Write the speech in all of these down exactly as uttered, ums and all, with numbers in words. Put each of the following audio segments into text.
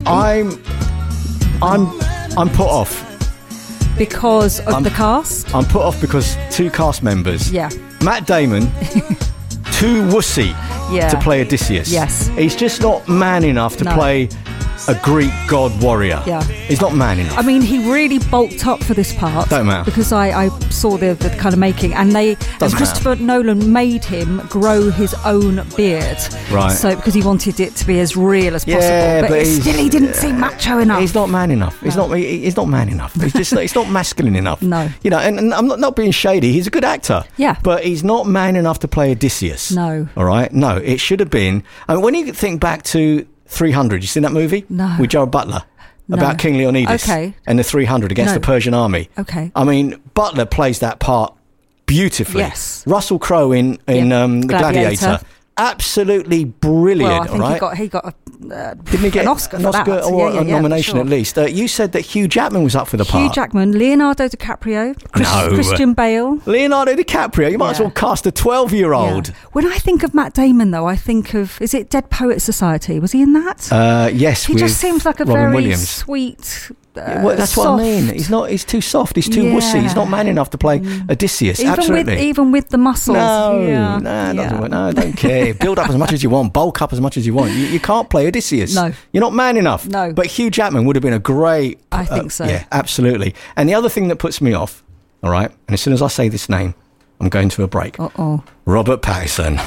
I'm, I'm, I'm put off. Because of I'm, the cast? I'm put off because two cast members. Yeah. Matt Damon, too wussy yeah. to play Odysseus. Yes. He's just not man enough to no. play a Greek god warrior. Yeah. He's not man enough. I mean, he really bulked up for this part. Don't matter. Because I, I saw the, the kind of making, and they Doesn't and Christopher matter. Nolan made him grow his own beard. Right. So because he wanted it to be as real as possible. Yeah, but, but it he's- still he didn't seem macho enough. He's not man enough. He's No. not. he- He's not man enough. He's just. He's not masculine enough. No. You know, and, and I'm not, not being shady. He's a good actor. Yeah. But he's not man enough to play Odysseus. No. All right. No. It should have been. I mean, when you think back to three hundred, you seen that movie? No. With Gerard Butler. No. About King Leonidas. Okay. And the three hundred against No. the Persian army. Okay. I mean, Butler plays that part beautifully. Yes. Russell Crowe in in Yeah. um, the Gladiator. Gladiator. Absolutely brilliant. Well, I think all right. he got he got a, uh, Didn't he get an Oscar an for Oscar that. or yeah, yeah, a yeah, nomination sure. at least? Uh, you said that Hugh Jackman was up for the Hugh part. Jackman, Leonardo DiCaprio, Chris, No. Christian Bale. Leonardo DiCaprio. You might as Yeah. well cast a twelve-year-old. Yeah. When I think of Matt Damon, though, I think of, is it Dead Poets Society? Was he in that? Uh, yes, he with just seems like a Robin very Williams. sweet. Uh, Yeah, well, that's soft. what I mean. He's not. He's too soft. He's too wussy. He's not man enough to play Odysseus. Even Absolutely. with even with the muscles. No, yeah. no, yeah. not, no, don't care. Build up as much as you want. Bulk up as much as you want. You, you can't play Odysseus. No. You're not man enough. No. But Hugh Jackman would have been a great... I think so. Yeah, absolutely. And the other thing that puts me off, all right, and as soon as I say this name, I'm going to a break. Uh-oh. Robert Pattinson.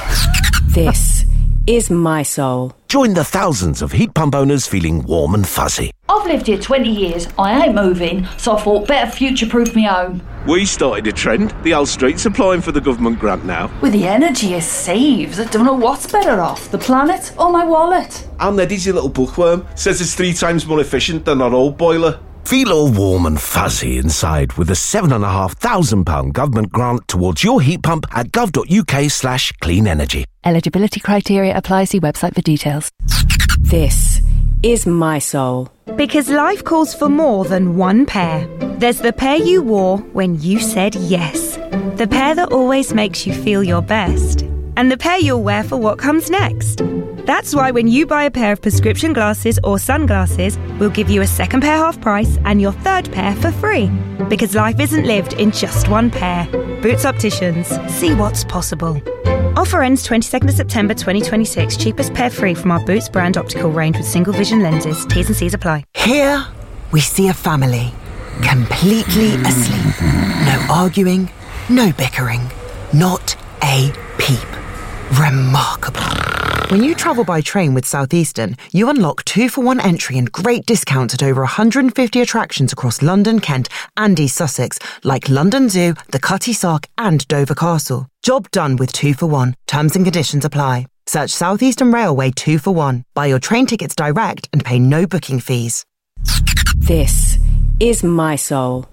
This is My Soul. Join the thousands of heat pump owners feeling warm and fuzzy. I've lived here twenty years, I ain't moving, so I thought better future-proof my home. We started a trend. The whole street's applying for the government grant now. With the energy it saves, I don't know what's better off, the planet or my wallet. And Eddie's your little bookworm. Says it's three times more efficient than our old boiler. Feel all warm and fuzzy inside with a seven thousand five hundred pounds government grant towards your heat pump at gov.uk slash clean energy. Eligibility criteria apply. See website for details. This is My Soul. Because life calls for more than one pair. There's the pair you wore when you said yes. The pair that always makes you feel your best. And the pair you'll wear for what comes next. That's why when you buy a pair of prescription glasses or sunglasses, we'll give you a second pair half price and your third pair for free. Because life isn't lived in just one pair. Boots Opticians. See what's possible. Offer ends twenty-second of September twenty twenty-six. Cheapest pair free from our Boots brand optical range with single vision lenses. T's and C's apply. Here we see a family completely asleep. No arguing, no bickering, not a peep. Remarkable. When you travel by train with Southeastern, you unlock two for one entry and great discounts at over one hundred fifty attractions across London, Kent and East Sussex, like London Zoo, the Cutty Sark and Dover Castle. Job done with two for one. Terms and conditions apply. Search Southeastern Railway two for one. Buy your train tickets direct and pay no booking fees. This is My Soul.